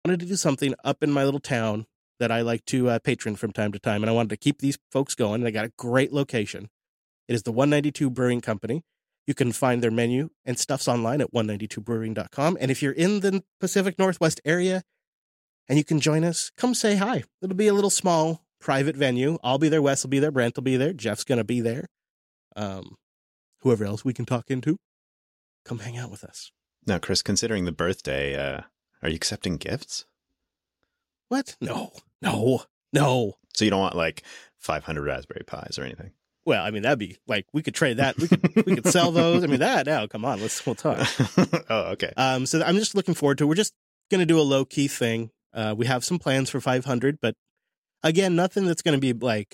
wanted to do something up in my little town that I like to patron from time to time, and I wanted to keep these folks going. And I got a great location. It is the 192 Brewing Company. You can find their menu and stuffs online at 192brewing.com. And if you're in the Pacific Northwest area and you can join us, come say hi. It'll be a little small private venue. I'll be there. Wes will be there. Brent will be there. Jeff's going to be there. Whoever else we can talk into, come hang out with us. Now, Chris, considering the birthday, are you accepting gifts? What? No. So you don't want like 500 Raspberry Pis or anything? Well, I mean, that'd be like, we could trade that. We could sell those. I mean, now, come on, we'll talk. Oh, okay. So I'm just looking forward to it. We're just going to do a low key thing. We have some plans for 500, but again, nothing that's going to be like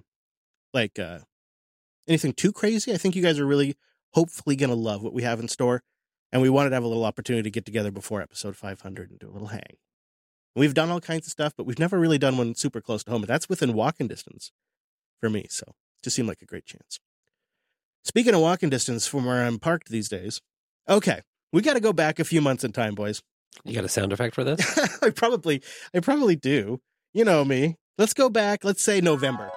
anything too crazy. I think you guys are really hopefully going to love what we have in store. And we wanted to have a little opportunity to get together before episode 500 and do a little hang. We've done all kinds of stuff, but we've never really done one super close to home. And that's within walking distance for me. So it just seemed like a great chance. Speaking of walking distance from where I'm parked these days. Okay. We got to go back a few months in time, boys. You got a sound effect for this? I probably do. You know me. Let's go back. Let's say November.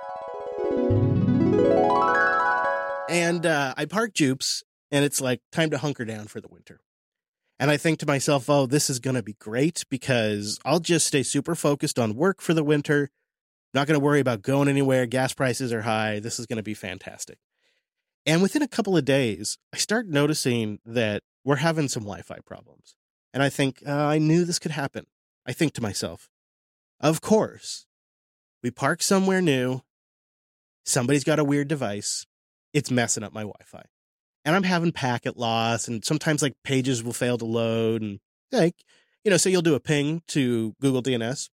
And I park Jupes, and it's like time to hunker down for the winter. And I think to myself, oh, this is going to be great because I'll just stay super focused on work for the winter. Not going to worry about going anywhere. Gas prices are high. This is going to be fantastic. And within a couple of days, I start noticing that we're having some Wi-Fi problems. And I think, I knew this could happen. I think to myself, of course, we park somewhere new. Somebody's got a weird device. It's messing up my Wi-Fi. And I'm having packet loss, and sometimes like pages will fail to load, and like, so you'll do a ping to Google DNS.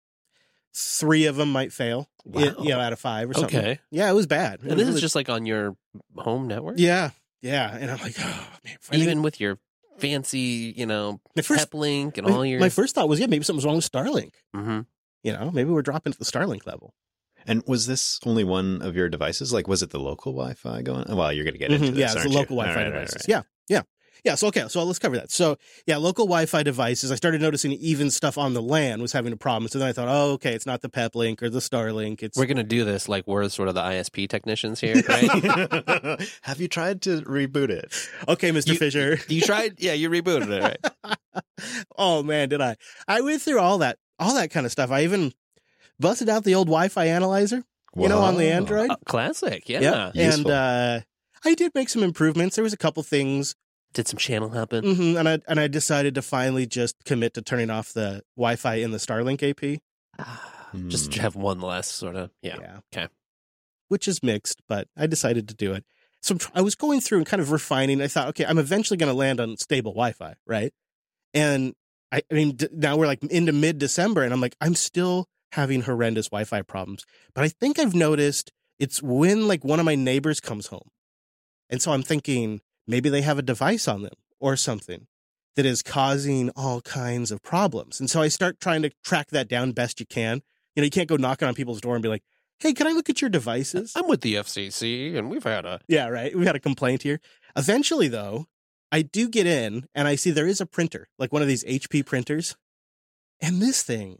3 of them might fail, out of 5 or something. Okay. Yeah, it was bad. And this is just like on your home network? Yeah. And I'm like, oh, man. Even with your fancy, Peplink and all your... My first thought was, maybe something's wrong with Starlink. Mm-hmm. Maybe we're dropping to the Starlink level. And was this only one of your devices? Like, was it the local Wi-Fi going? Well, you're going to get into this, yeah, it's the local Wi-Fi devices. Right. Yeah. So let's cover that. So yeah, local Wi-Fi devices. I started noticing even stuff on the LAN was having a problem. So then I thought, oh, okay, it's not the Peplink or the Starlink. We're going to do this like we're sort of the ISP technicians here, right? Have you tried to reboot it? Okay, Mr. Fisher. You tried? Yeah, you rebooted it, right? Oh man, did I? I went through all that kind of stuff. I even busted out the old Wi-Fi analyzer, on the Android. Classic, yeah. And I did make some improvements. There was a couple things. Did some channel hopping. Mm-hmm, and I decided to finally just commit to turning off the Wi-Fi in the Starlink AP. Just have one less sort of, yeah. Okay. Which is mixed, but I decided to do it. So I was going through and kind of refining. I thought, okay, I'm eventually going to land on stable Wi-Fi, right? And I mean, now we're like into mid-December, and I'm like, I'm still having horrendous Wi-Fi problems. But I think I've noticed it's when like one of my neighbors comes home. And so I'm thinking maybe they have a device on them or something that is causing all kinds of problems. And so I start trying to track that down best you can. You can't go knocking on people's door and be like, hey, can I look at your devices? I'm with the FCC and we've had a complaint here. Eventually though, I do get in and I see there is a printer, like one of these HP printers. And this thing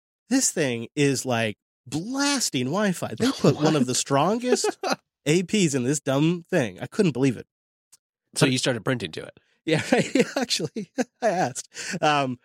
is like blasting Wi-Fi. They put one of the strongest APs in this dumb thing. I couldn't believe it. So you started printing to it? Yeah, actually, I asked. But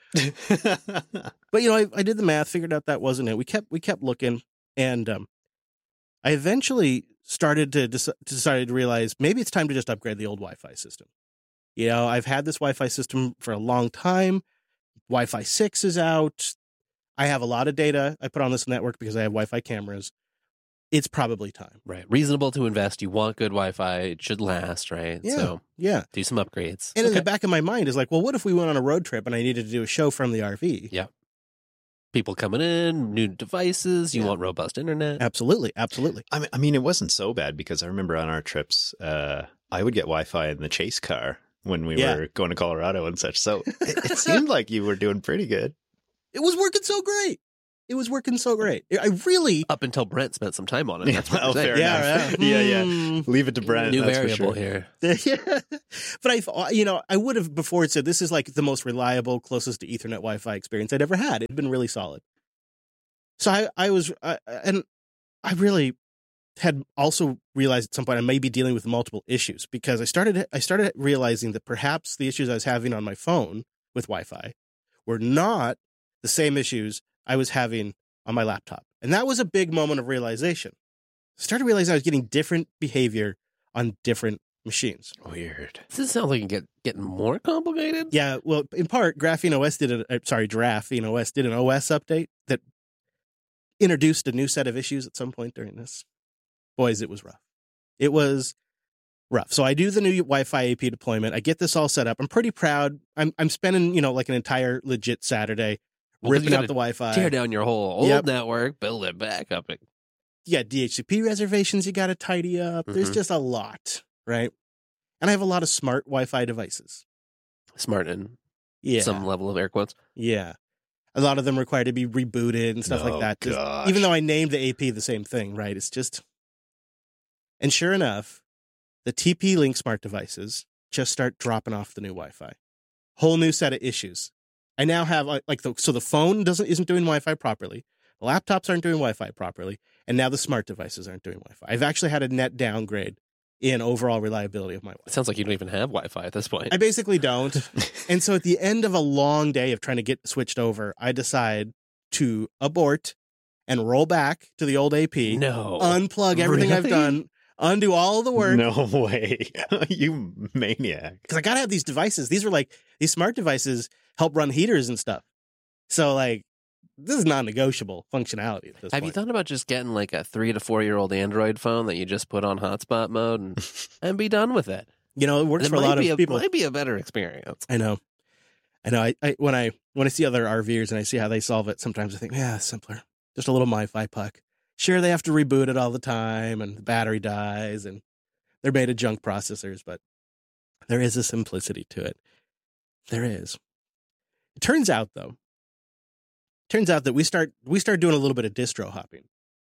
I did the math, figured out that wasn't it. We kept looking, and I eventually decided to realize maybe it's time to just upgrade the old Wi-Fi system. I've had this Wi-Fi system for a long time. Wi-Fi 6 is out. I have a lot of data I put on this network because I have Wi-Fi cameras. It's probably time. Right. Reasonable to invest. You want good Wi-Fi. It should last, right? Yeah. So yeah. Do some upgrades. And in the back of my mind is like, well, what if we went on a road trip and I needed to do a show from the RV? Yeah. People coming in, new devices. You want robust internet. Absolutely. I mean, it wasn't so bad because I remember on our trips, I would get Wi-Fi in the chase car when we were going to Colorado and such. So it seemed like you were doing pretty good. It was working so great. It was working so great. I really Up until Brent spent some time on it. That's what Oh, you're saying. fair Yeah, enough. right. Yeah. Leave it to Brent. New that's for variable sure. here. yeah. But I would have before said this is like the most reliable, closest to Ethernet Wi-Fi experience I'd ever had. It'd been really solid. So and I really had also realized at some point I may be dealing with multiple issues because I started realizing that perhaps the issues I was having on my phone with Wi-Fi were not the same issues I was having on my laptop. And that was a big moment of realization. I started realizing I was getting different behavior on different machines. Weird. This sounds like it getting more complicated. Yeah, well, in part, Graphene OS did an OS update that introduced a new set of issues at some point during this. Boys, it was rough. It was rough. So I do the new Wi-Fi AP deployment. I get this all set up. I'm pretty proud. I'm spending, like an entire legit Saturday ripping out the Wi-Fi. Tear down your whole old Yep. network, build it back up. Yeah, DHCP reservations you got to tidy up. There's Mhm. just a lot, right? And I have a lot of smart Wi-Fi devices. Smart in Yeah. some level of air quotes. Yeah. A lot of them require to be rebooted and stuff like Oh, that. gosh. Even though I named the AP the same thing, right? It's just. And sure enough, the TP Link smart devices just start dropping off the new Wi-Fi. Whole new set of issues. I now have so the phone isn't doing Wi-Fi properly. The laptops aren't doing Wi-Fi properly, and now the smart devices aren't doing Wi-Fi. I've actually had a net downgrade in overall reliability of my Wi-Fi. It sounds like you don't even have Wi-Fi at this point. I basically don't. And so at the end of a long day of trying to get switched over, I decide to abort and roll back to the old AP, No. unplug everything I've Really? done, undo all of the work. No way. You maniac. Because I got to have these devices. These smart devices help run heaters and stuff. So this is non-negotiable functionality at this Have point. you thought about just getting like a 3 to 4 year old Android phone that you just put on hotspot mode and be done with it? It works It for a lot of people. Might be a better experience. I know. I when I see other RVers and I see how they solve it, sometimes I think, yeah, it's simpler. Just a little MiFi puck. Sure, they have to reboot it all the time, and the battery dies, and they're made of junk processors, but there is a simplicity to it. There is. It turns out that we start doing a little bit of distro hopping,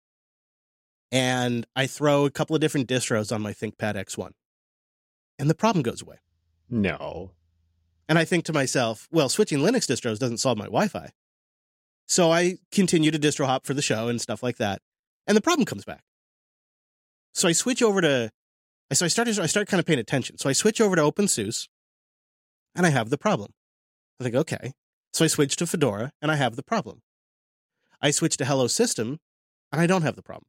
and I throw a couple of different distros on my ThinkPad X1, and the problem goes away. No. And I think to myself, well, switching Linux distros doesn't solve my Wi-Fi. So I continue to distro hop for the show and stuff like that. And the problem comes back. So I switch over to, I start kind of paying attention. So I switch over to OpenSUSE and I have the problem. I think, okay. So I switch to Fedora and I have the problem. I switch to Hello System and I don't have the problem.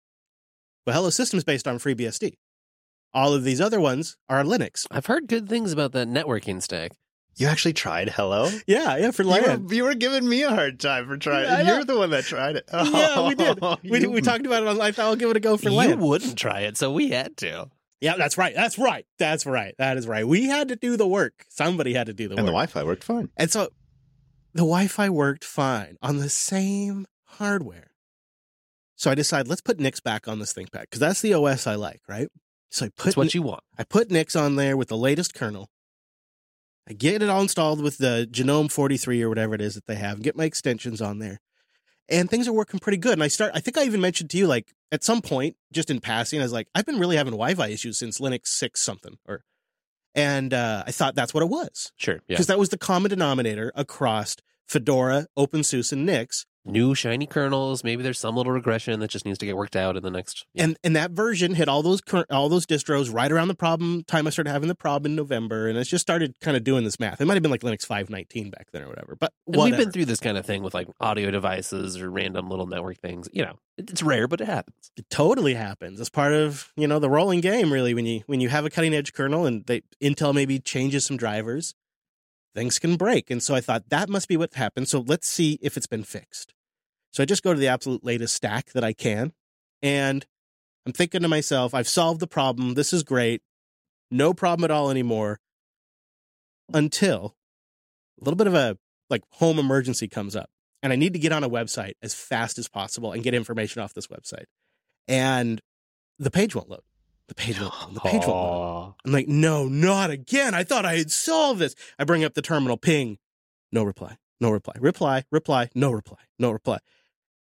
But Hello System is based on FreeBSD. All of these other ones are Linux. I've heard good things about that networking stack. You actually tried Hello? Yeah, for LAN. You were giving me a hard time for trying Yeah, I it. know. You're the one that tried it. Yeah, we did. We talked about it on. I thought I'll give it a go for You LAN. wouldn't try it, so we had to. Yeah, that's right. That is right. We had to do the work. Somebody had to do the And the work. Wi-Fi worked fine. And so the Wi-Fi worked fine on the same hardware. So I decided, let's put Nix back on this ThinkPad because that's the OS I like, right? So That's what you want. I put Nix on there with the latest kernel. I get it all installed with the Genome 43 or whatever it is that they have, get my extensions on there. And things are working pretty good. And I think I even mentioned to you, like, at some point, just in passing, I was like, I've been really having Wi-Fi issues since Linux 6 something. And I thought that's what it was. Sure. Yeah. Because that was the common denominator across Fedora, OpenSUSE, and Nix. New shiny kernels. Maybe there's some little regression that just needs to get worked out in the next. Yeah. And that version hit all those distros right around the time I started having the problem in November, and it's just started kind of doing this math. It might have been like Linux 5.19 back then or whatever, but And whatever. we've been through this kind of thing with like audio devices or random little network things. It's rare, but it happens. It totally happens. It's part of the rolling game. Really, when you have a cutting edge kernel and Intel maybe changes some drivers, things can break. And so I thought that must be what happened. So let's see if it's been fixed. So I just go to the absolute latest stack that I can, and I'm thinking to myself, I've solved the problem. This is great. No problem at all anymore. Until a little bit of a home emergency comes up, and I need to get on a website as fast as possible and get information off this website. And the page won't load. The page won't load. I'm like, no, not again. I thought I had solved this. I bring up the terminal, ping, no reply, no reply, reply, no reply, no reply.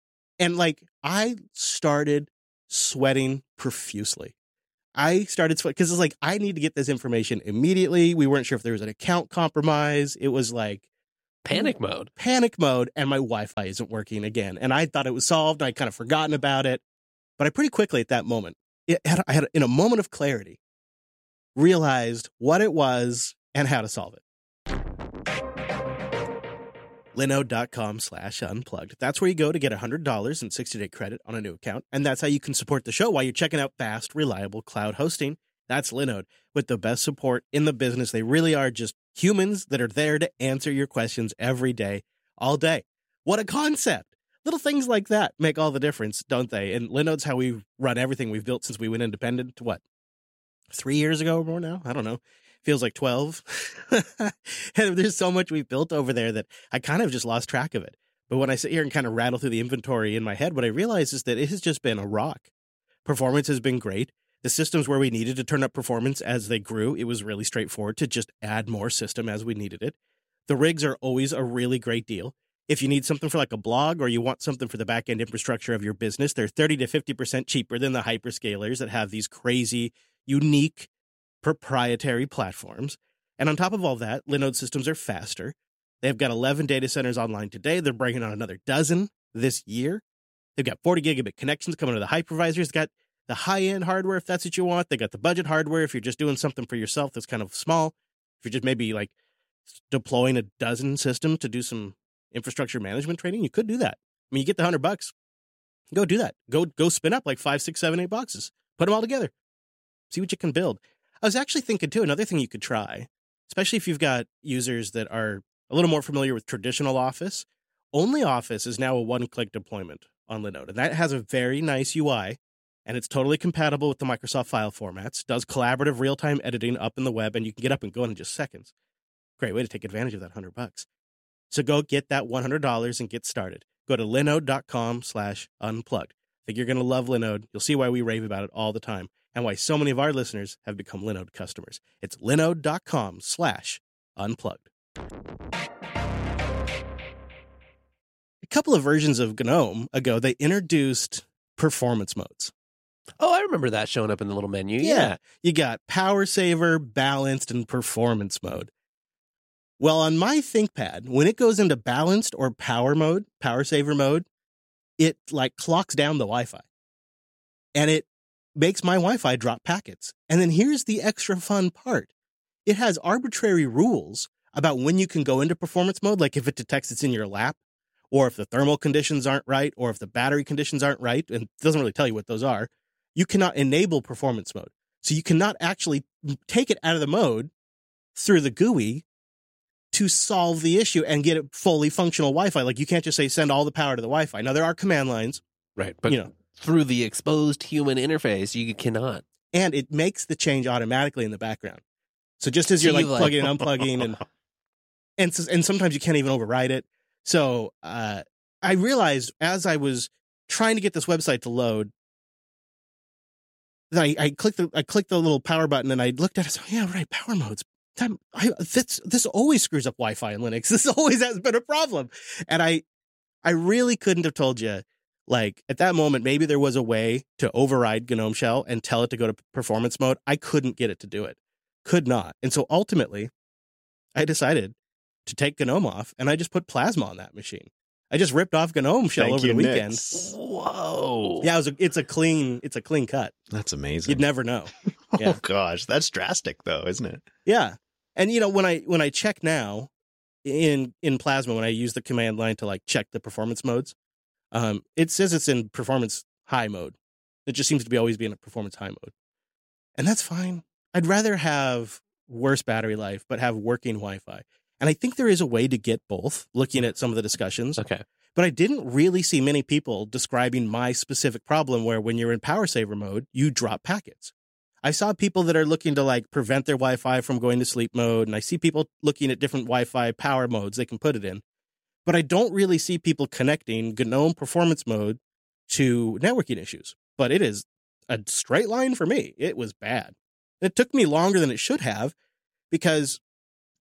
And like, I started sweating profusely. I started sweating because it's like, I need to get this information immediately. We weren't sure if there was an account compromise. It was like Panic mode. And my Wi-Fi isn't working again. And I thought it was solved. I'd kind of forgotten about it. But I pretty quickly at that moment, I had in a moment of clarity, realized what it was and how to solve it. Linode.com/unplugged. That's where you go to get $100 in 60-day credit on a new account. And that's how you can support the show while you're checking out fast, reliable cloud hosting. That's Linode, with the best support in the business. They really are just humans that are there to answer your questions every day, all day. What a concept. Little things like that make all the difference, don't they? And Linode's how we run everything we've built since we went independent. What, 3 years ago or more now? I don't know. Feels like 12. And there's so much we've built over there that I kind of just lost track of it. But when I sit here and kind of rattle through the inventory in my head, what I realize is that it has just been a rock. Performance has been great. The systems where we needed to turn up performance as they grew, it was really straightforward to just add more system as we needed it. The rigs are always a really great deal. If you need something for like a blog or you want something for the back-end infrastructure of your business, they're 30 to 50% cheaper than the hyperscalers that have these crazy, unique, proprietary platforms. And on top of all that, Linode systems are faster. They've got 11 data centers online today. They're bringing on another dozen this year. They've got 40 gigabit connections coming to the hypervisors. They've got the high-end hardware if that's what you want. They got the budget hardware if you're just doing something for yourself that's kind of small. If you're just maybe like deploying a dozen systems to do some infrastructure management training, you could do that. I mean, you get the $100. Go do that. Go spin up like 5, 6, 7, 8 boxes. Put them all together. See what you can build. I was actually thinking, too, another thing you could try, especially if you've got users that are a little more familiar with traditional Office. OnlyOffice is now a one-click deployment on Linode, and that has a very nice UI, and it's totally compatible with the Microsoft file formats, does collaborative real-time editing up in the web, and you can get up and going in just seconds. Great way to take advantage of that $100. So go get that $100 and get started. Go to linode.com/unplugged. I think you're going to love Linode. You'll see why we rave about it all the time and why so many of our listeners have become Linode customers. It's linode.com/unplugged. A couple of versions of GNOME ago, they introduced performance modes. Oh, I remember that showing up in the little menu. Yeah. You got Power Saver, Balanced, and Performance mode. Well, on my ThinkPad, when it goes into Balanced or Power mode, Power Saver mode, it like clocks down the Wi-Fi. And it makes my Wi-Fi drop packets. And then here's the extra fun part. It has arbitrary rules about when you can go into performance mode, like if it detects it's in your lap, or if the thermal conditions aren't right, or if the battery conditions aren't right, and it doesn't really tell you what those are, you cannot enable performance mode. So you cannot actually take it out of the mode through the GUI to solve the issue and get it fully functional Wi-Fi. Like you can't just say send all the power to the Wi-Fi. Now there are command lines. Right. But through the exposed human interface, you cannot. And it makes the change automatically in the background. So just as you're like plugging and unplugging and sometimes you can't even override it. So I realized as I was trying to get this website to load, that I clicked the little power button and I looked at it. So yeah, right, power modes. This always screws up Wi-Fi in Linux. This always has been a problem. And I really couldn't have told you, like at that moment, maybe there was a way to override GNOME Shell and tell it to go to performance mode. I couldn't get it to do it. Could not. And so ultimately, I decided to take GNOME off and I just put Plasma on that machine. I just ripped off GNOME Shell over the weekend. Whoa. Yeah, it's a clean cut. That's amazing. You'd never know. Yeah. Oh gosh, that's drastic though, isn't it? Yeah. And when I check now in Plasma, when I use the command line to like check the performance modes, it says it's in performance high mode. It just seems to be always be in a performance high mode. And that's fine. I'd rather have worse battery life, but have working Wi-Fi. And I think there is a way to get both, looking at some of the discussions. Okay. But I didn't really see many people describing my specific problem where when you're in Power Saver mode, you drop packets. I saw people that are looking to like prevent their Wi-Fi from going to sleep mode. And I see people looking at different Wi-Fi power modes they can put it in. But I don't really see people connecting GNOME performance mode to networking issues. But it is a straight line for me. It was bad. And it took me longer than it should have because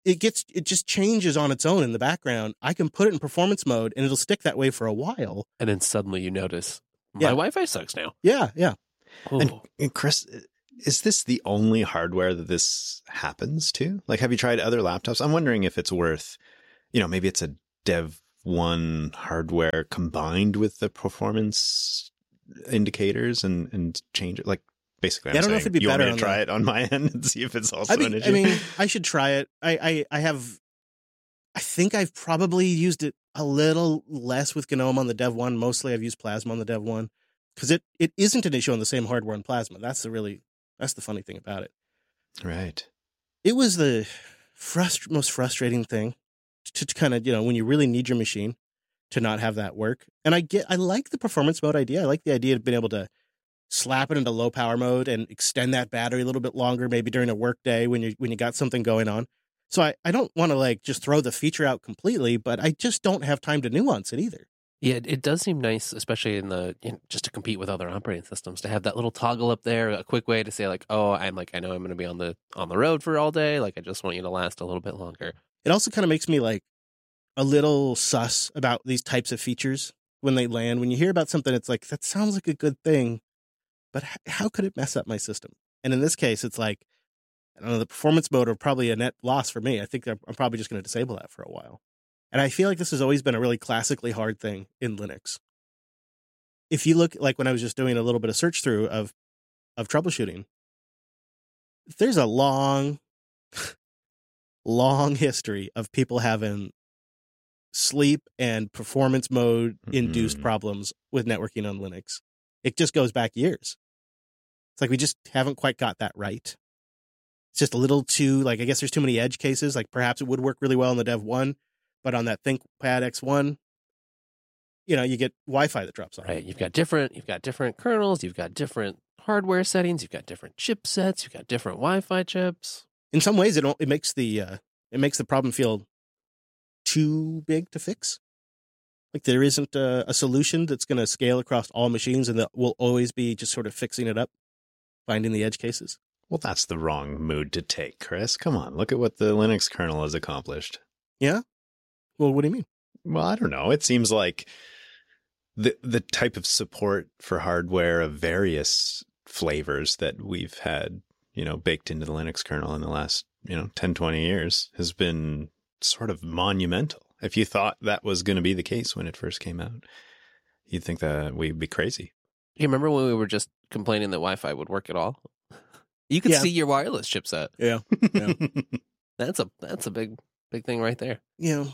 it just changes on its own in the background. I can put it in performance mode and it'll stick that way for a while. And then suddenly you notice my Yeah. Wi-Fi sucks now. Yeah. Oh. And Chris, is this the only hardware that this happens to? Like, have you tried other laptops? I'm wondering if it's worth, maybe it's a Dev 1 hardware combined with the performance indicators and change it. Like, basically, I'm I don't know saying, if it'd be you want better me to try it on my end and see if it's also an issue? I mean, I should try it. I think I've probably used it a little less with GNOME on the Dev 1. Mostly I've used Plasma on the Dev 1 because it isn't an issue on the same hardware on Plasma. That's the funny thing about it. Right. It was the most frustrating thing to kind of, when you really need your machine to not have that work. And I like the performance mode idea. I like the idea of being able to slap it into low power mode and extend that battery a little bit longer, maybe during a work day when you got something going on. So I don't want to just throw the feature out completely, but I just don't have time to nuance it either. Yeah, it does seem nice, especially in just to compete with other operating systems, to have that little toggle up there, a quick way to say I know I'm going to be on the road for all day. Like, I just want you to last a little bit longer. It also kind of makes me a little sus about these types of features when they land. When you hear about something, it's like, that sounds like a good thing, but how could it mess up my system? And in this case, it's I don't know, the performance mode are probably a net loss for me. I think I'm probably just going to disable that for a while. And I feel like this has always been a really classically hard thing in Linux. If you look, when I was just doing a little bit of search through of troubleshooting, there's a long, long history of people having sleep and performance mode induced problems with networking on Linux. It just goes back years. It's we just haven't quite got that right. It's just a little too, I guess there's too many edge cases. Perhaps it would work really well in the Dev 1, but on that ThinkPad X1, you get Wi-Fi that drops on. Right. You've got different kernels, you've got different hardware settings, you've got different chipsets, you've got different Wi-Fi chips. In some ways, it makes the problem feel too big to fix. There isn't a solution that's going to scale across all machines and that will always be just sort of fixing it up, finding the edge cases. Well, that's the wrong mood to take, Chris. Come on, look at what the Linux kernel has accomplished. Yeah? Well, what do you mean? Well, I don't know. It seems like the type of support for hardware of various flavors that we've had, baked into the Linux kernel in the last, 10, 20 years has been sort of monumental. If you thought that was going to be the case when it first came out, you'd think that we'd be crazy. You remember when we were just complaining that Wi-Fi would work at all? You could see your wireless chipset. Yeah. That's a big thing right there. It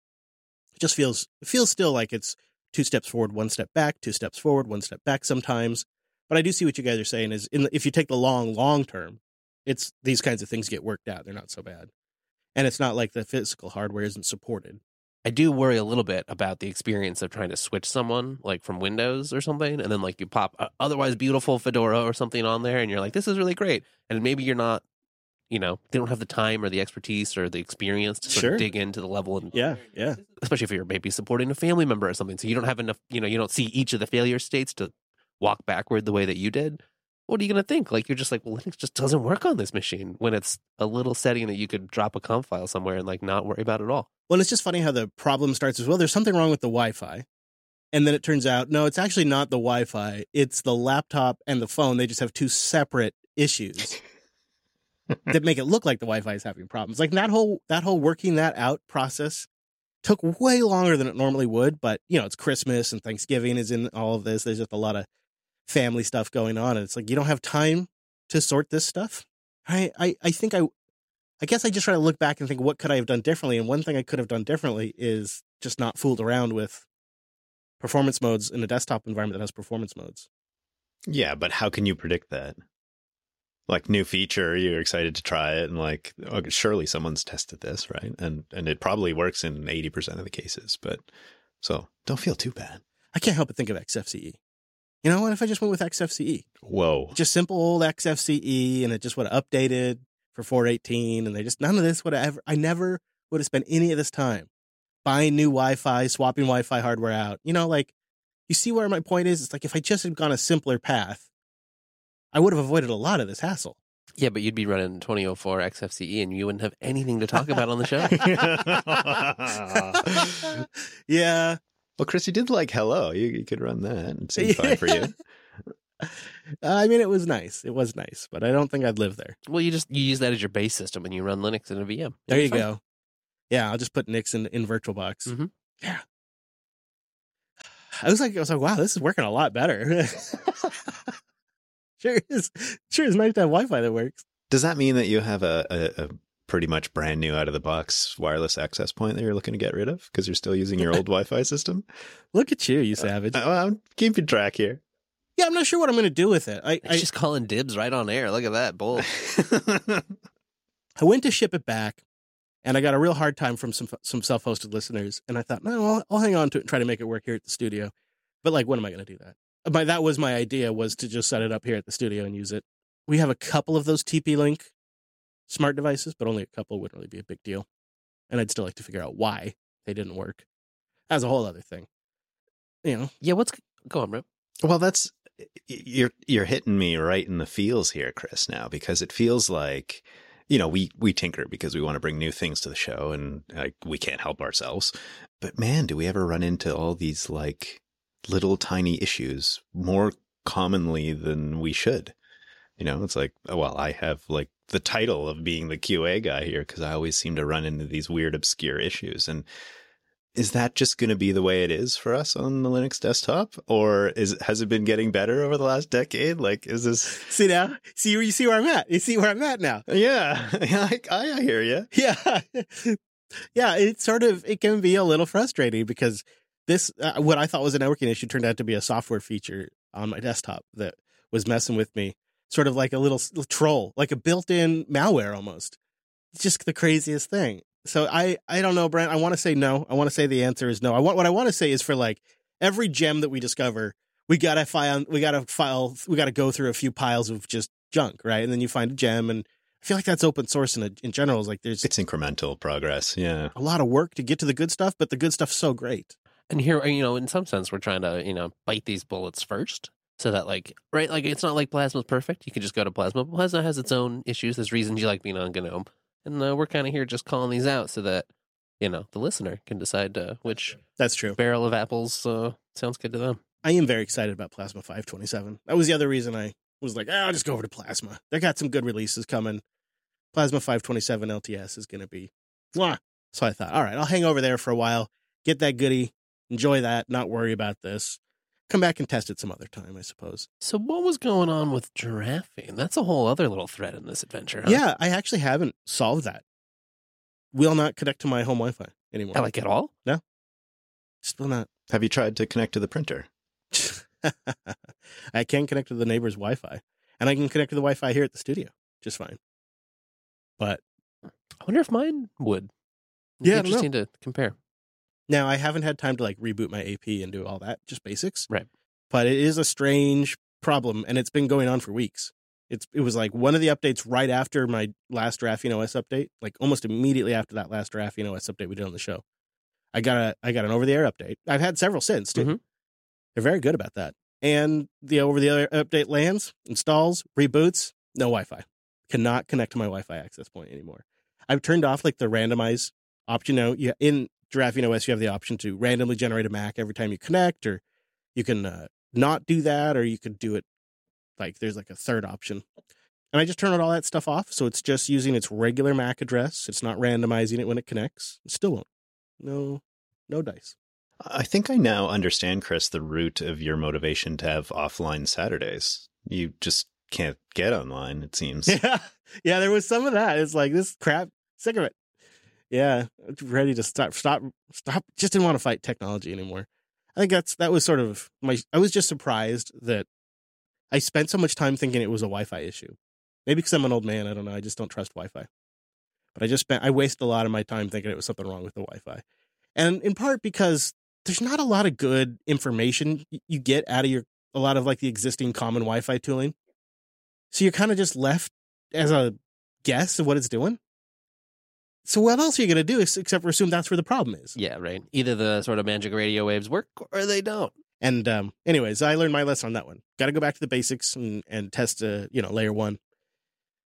just feels still like it's 2 steps forward, 1 step back, 2 steps forward, 1 step back sometimes. But I do see what you guys are saying is if you take the long term, it's these kinds of things get worked out. They're not so bad. And it's not like the physical hardware isn't supported. I do worry a little bit about the experience of trying to switch someone from Windows or something, and then you pop a otherwise beautiful Fedora or something on there, and you're like, this is really great. And maybe you're not, they don't have the time or the expertise or the experience to sort of dig into the level. And yeah. Especially if you're maybe supporting a family member or something. So you don't have enough, you don't see each of the failure states to walk backward the way that you did. What are you going to think? You're just well, Linux just doesn't work on this machine when it's a little setting that you could drop a conf file somewhere and not worry about at all. Well, it's just funny how the problem starts as well. There's something wrong with the Wi-Fi. And then it turns out, no, it's actually not the Wi-Fi. It's the laptop and the phone. They just have 2 separate issues that make it look like the Wi-Fi is having problems. That whole working that out process took way longer than it normally would. But, it's Christmas and Thanksgiving is in all of this. There's just a lot of family stuff going on. And it's you don't have time to sort this stuff. I guess I just try to look back and think, what could I have done differently? And one thing I could have done differently is just not fooled around with performance modes in a desktop environment that has performance modes. Yeah, but how can you predict that? New feature, you're excited to try it, and okay, surely someone's tested this, right? And it probably works in 80% of the cases, but so don't feel too bad. I can't help but think of XFCE. What if I just went with XFCE? Whoa. Just simple old XFCE, and it just would have updated for 4.18, and they just, none of this would have I never would have spent any of this time buying new Wi-Fi, swapping Wi-Fi hardware out. You see where my point is? It's if I just had gone a simpler path, I would have avoided a lot of this hassle. Yeah, but you'd be running 2004 XFCE and you wouldn't have anything to talk about on the show. Yeah. Well, Chris, you did like Hello. You could run that. It seemed fine for you. I mean, it was nice. It was nice, but I don't think I'd live there. Well, you use that as your base system and you run Linux in a VM. There you go. Yeah, I'll just put Nix in VirtualBox. Mm-hmm. Yeah. I was like, wow, this is working a lot better. Sure is nice to have Wi-Fi that works. Does that mean that you have a pretty much brand new out of the box wireless access point that you're looking to get rid of because you're still using your old Wi-Fi system? Look at you savage. I'm keeping track here. Yeah, I'm not sure what I'm going to do with it. I just calling dibs right on air. Look at that bull. I went to ship it back, and I got a real hard time from some self-hosted listeners. And I thought, no, I'll hang on to it and try to make it work here at the studio. But like, when am I going to do that? That was my idea, was to just set it up here at the studio and use it. We have a couple of those TP-Link smart devices, but only a couple. Wouldn't really be a big deal. And I'd still like to figure out why they didn't work. That's a whole other thing. You know? Yeah, go on, Rip. Well, you're hitting me right in the feels here, Chris, now, because it feels like, we tinker because we want to bring new things to the show and we can't help ourselves. But man, do we ever run into all these like little tiny issues more commonly than we should? It's like, well, I have like the title of being the QA guy here because I always seem to run into these weird, obscure issues. And is that just going to be the way it is for us on the Linux desktop? Or has it been getting better over the last decade? Like, is this... See now? You see where I'm at? You see where I'm at now? Yeah. I hear you. Yeah. Yeah, it can be a little frustrating because this, what I thought was a networking issue turned out to be a software feature on my desktop that was messing with me. Sort of like a little troll, like a built-in malware almost. It's just the craziest thing. So I don't know, Brent. I want to say no. I want to say the answer is no. What I want to say is for like every gem that we discover, we gotta go through a few piles of just junk, right? And then you find a gem, and I feel like that's open source in general. Is like it's incremental progress. Yeah, a lot of work to get to the good stuff, but the good stuff's so great. And here, in some sense, we're trying to bite these bullets first. So that it's not like Plasma's perfect. You can just go to Plasma. Plasma has its own issues. There's reasons you like being on GNOME. And we're kind of here just calling these out so that, the listener can decide which That's true. barrel of apples sounds good to them. I am very excited about Plasma 527. That was the other reason I was like, I'll just go over to Plasma. They got some good releases coming. Plasma 527 LTS is going to be, mwah. So I thought, all right, I'll hang over there for a while, get that goodie, enjoy that, not worry about this. Come back and test it some other time, I suppose. So what was going on with giraffing? That's a whole other little thread in this adventure, huh? Yeah, I actually haven't solved that. Will not connect to my home Wi-Fi anymore. Like at all? No. Still not. Have you tried to connect to the printer? I can connect to the neighbor's Wi-Fi. And I can connect to the Wi-Fi here at the studio just fine. But I wonder if mine would. Yeah, interesting to compare. Now, I haven't had time to reboot my AP and do all that, just basics. Right. But it is a strange problem, and it's been going on for weeks. It was like one of the updates right after my last Graphene OS update, like almost immediately after that last Graphene OS update we did on the show. I got an over-the-air update. I've had several since, too. Mm-hmm. They're very good about that. And the over-the-air update lands, installs, reboots, no Wi-Fi. Cannot connect to my Wi-Fi access point anymore. I've turned off the randomize option. In Graphene OS, you have the option to randomly generate a MAC every time you connect, or you can not do that, or you could do it there's a third option. And I just turned all that stuff off, so it's just using its regular MAC address. It's not randomizing it when it connects. It still won't. No dice. I think I now understand, Chris, the root of your motivation to have offline Saturdays. You just can't get online, it seems. Yeah, there was some of that. It's like, this crap, sick of it. Yeah, ready to stop. Just didn't want to fight technology anymore. I think that was sort of I was just surprised that I spent so much time thinking it was a Wi-Fi issue. Maybe because I'm an old man, I don't know. I just don't trust Wi-Fi. But I wasted a lot of my time thinking it was something wrong with the Wi-Fi. And in part because there's not a lot of good information you get out of a lot of the existing common Wi-Fi tooling. So you're kind of just left as a guess of what it's doing. So what else are you going to do except for assume that's where the problem is? Yeah, right. Either the sort of magic radio waves work or they don't. And anyways, I learned my lesson on that one. Got to go back to the basics and test, layer one.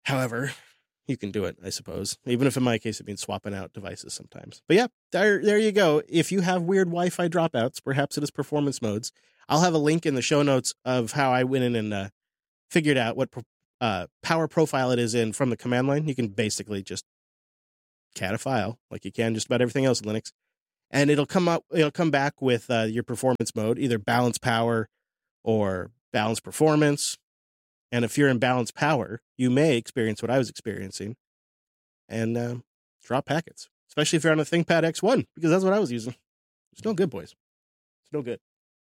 However, you can do it, I suppose. Even if in my case it means swapping out devices sometimes. But yeah, there you go. If you have weird Wi-Fi dropouts, perhaps it is performance modes. I'll have a link in the show notes of how I went in and figured out what power profile it is in from the command line. You can basically just cat a file like you can just about everything else in Linux. And it'll come back with your performance mode, either balance power or balance performance. And if you're in balance power, you may experience what I was experiencing and drop packets, especially if you're on a ThinkPad X1, because that's what I was using. It's no good, boys. It's no good.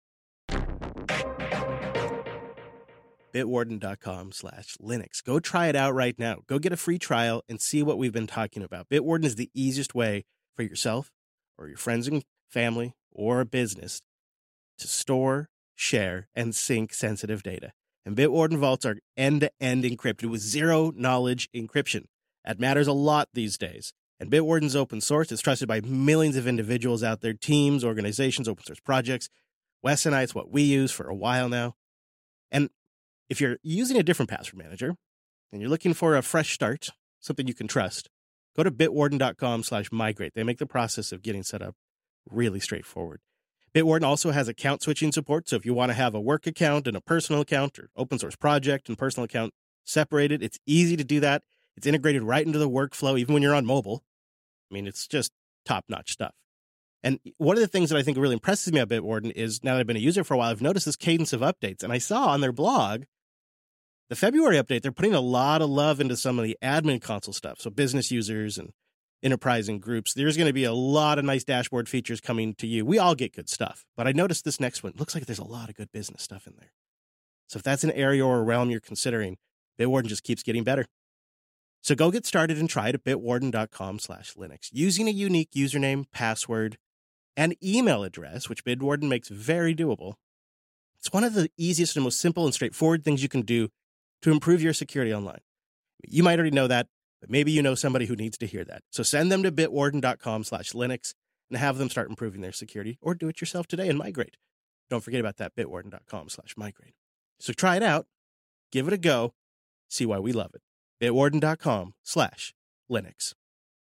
Bitwarden.com/Linux. Go try it out right now. Go get a free trial and see what we've been talking about. Bitwarden is the easiest way for yourself or your friends and family or a business to store, share, and sync sensitive data. And Bitwarden vaults are end-to-end encrypted with zero-knowledge encryption. That matters a lot these days. And Bitwarden's open source. It's trusted by millions of individuals out there, teams, organizations, open source projects. Wes and I, it's what we use for a while now. And if you're using a different password manager and you're looking for a fresh start, something you can trust, go to bitwarden.com/migrate. They make the process of getting set up really straightforward. Bitwarden also has account switching support. So if you want to have a work account and a personal account, or open source project and personal account separated, it's easy to do that. It's integrated right into the workflow, even when you're on mobile. I mean, it's just top-notch stuff. And one of the things that I think really impresses me about Bitwarden is, now that I've been a user for a while, I've noticed this cadence of updates. And I saw on their blog, the February update, they're putting a lot of love into some of the admin console stuff. So business users and enterprise and groups, there's going to be a lot of nice dashboard features coming to you. We all get good stuff. But I noticed this next one, looks like there's a lot of good business stuff in there. So if that's an area or a realm you're considering, Bitwarden just keeps getting better. So go get started and try it at bitwarden.com/Linux using a unique username, password, and email address, which Bitwarden makes very doable. It's one of the easiest and most simple and straightforward things you can do to improve your security online. You might already know that, but maybe you know somebody who needs to hear that. So send them to bitwarden.com/Linux and have them start improving their security, or do it yourself today and migrate. Don't forget about that, bitwarden.com/migrate. So try it out, give it a go, see why we love it. bitwarden.com/Linux.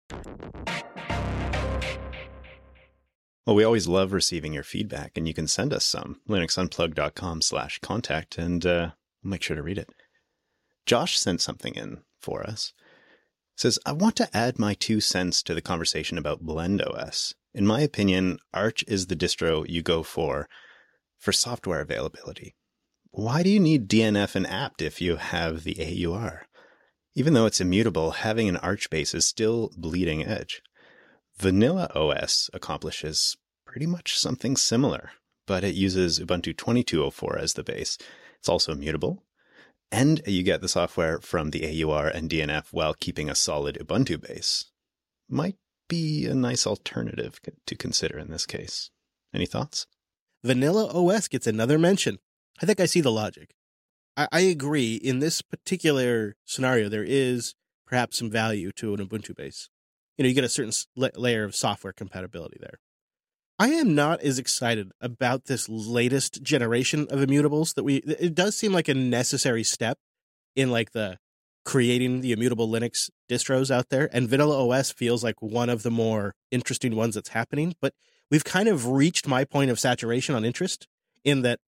Well, we always love receiving your feedback, and you can send us some. linuxunplug.com/contact, and we'll make sure to read it. Josh sent something in for us. Says, I want to add my 2 cents to the conversation about BlendOS. In my opinion, Arch is the distro you go for software availability. Why do you need DNF and apt if you have the AUR? Even though it's immutable, having an Arch base is still bleeding edge. Vanilla OS accomplishes pretty much something similar, but it uses Ubuntu 22.04 as the base. It's also immutable, and you get the software from the AUR and DNF while keeping a solid Ubuntu base. Might be a nice alternative to consider in this case. Any thoughts? Vanilla OS gets another mention. I think I see the logic. I agree. In this particular scenario, there is perhaps some value to an Ubuntu base. You know, you get a certain layer of software compatibility there. I am not as excited about this latest generation of immutables it does seem like a necessary step in like the creating the immutable Linux distros out there. And Vanilla OS feels like one of the more interesting ones that's happening, but we've kind of reached my point of saturation on interest in that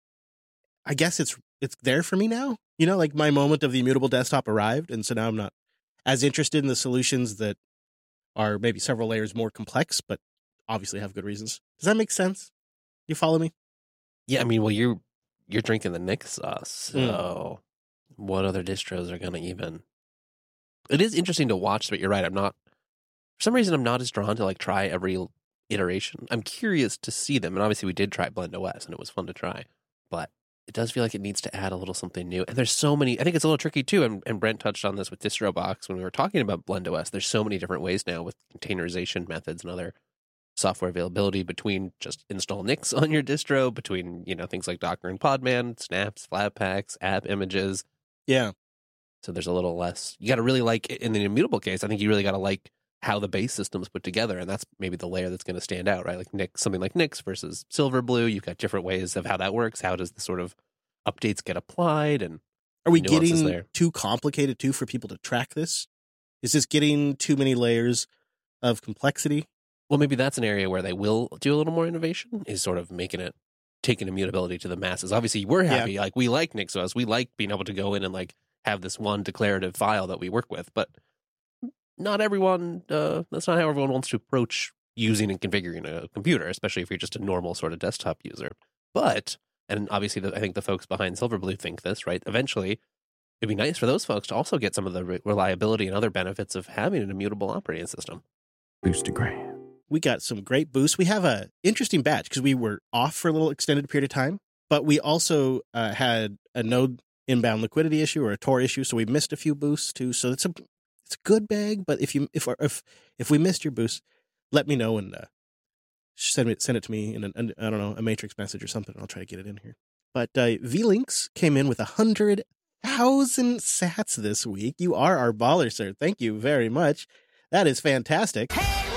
I guess it's there for me now. You know, like my moment of the immutable desktop arrived. And so now I'm not as interested in the solutions that are maybe several layers more complex, but obviously have good reasons. Does that make sense? You follow me? Yeah, I mean, well, you're drinking the Nix sauce, so what other distros are going to even... It is interesting to watch, but you're right, for some reason, I'm not as drawn to like try every iteration. I'm curious to see them, and obviously we did try BlendOS, and it was fun to try, but it does feel like it needs to add a little something new. And there's so many, I think it's a little tricky too, and Brent touched on this with DistroBox when we were talking about BlendOS. There's so many different ways now with containerization methods and other software availability between just install Nix on your distro, between, you know, things like Docker and Podman, snaps, Flatpaks, app images. Yeah. So there's a little less. You got to really like, in the immutable case, I think you really got to like how the base system's put together, and that's maybe the layer that's going to stand out, right? Like Nix, something like Nix versus Silverblue. You've got different ways of how that works. How does the sort of updates get applied? And Are we nuances getting there. too complicated too for people to track this? Is this getting too many layers of complexity? Well, maybe that's an area where they will do a little more innovation, is sort of taking immutability to the masses. Obviously, we're happy. Like, we like NixOS. We like being able to go in and like have this one declarative file that we work with. But not everyone, that's not how everyone wants to approach using and configuring a computer, especially if you're just a normal sort of desktop user. But, and obviously I think the folks behind Silverblue think this, right? Eventually, it'd be nice for those folks to also get some of the reliability and other benefits of having an immutable operating system. Boostagram. We got some great boosts. We have a interesting batch because we were off for a little extended period of time, but we also had a node inbound liquidity issue or a Tor issue, so we missed a few boosts too. So it's a good bag. But if we missed your boost, let me know and send it to me in a matrix message or something. And I'll try to get it in here. But V-Links came in with 100,000 sats this week. You are our baller, sir. Thank you very much. That is fantastic.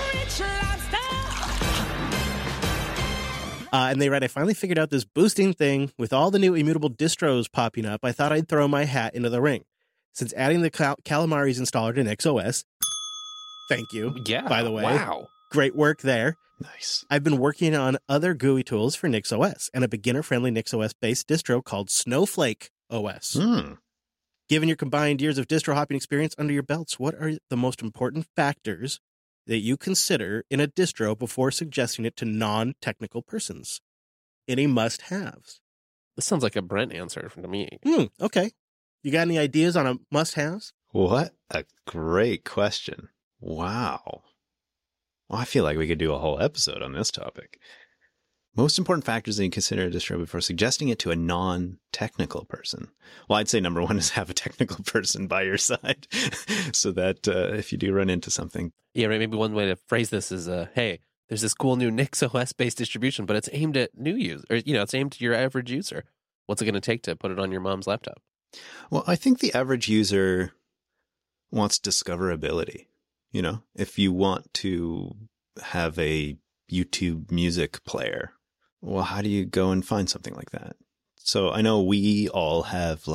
And they write, I finally figured out this boosting thing with all the new immutable distros popping up. I thought I'd throw my hat into the ring. Since adding the Calamares installer to NixOS, thank you. Yeah. By the way, wow. Great work there. Nice. I've been working on other GUI tools for NixOS and a beginner-friendly NixOS-based distro called Snowflake OS. Given your combined years of distro hopping experience under your belts, what are the most important factors that you consider in a distro before suggesting it to non-technical persons? Any must-haves? This sounds like a Brent answer to me. Okay. You got any ideas on a must-haves? What a great question. Wow. Well, I feel like we could do a whole episode on this topic. Most important factors that you consider a distro before suggesting it to a non-technical person. Well, I'd say number one is have a technical person by your side so that if you do run into something. Yeah, right. Maybe one way to phrase this is, hey, there's this cool new NixOS-based distribution, but it's aimed at new users, or, it's aimed at your average user. What's it going to take to put it on your mom's laptop? Well, I think the average user wants discoverability. If you want to have a YouTube music player, well, how do you go and find something like that? So I know we all have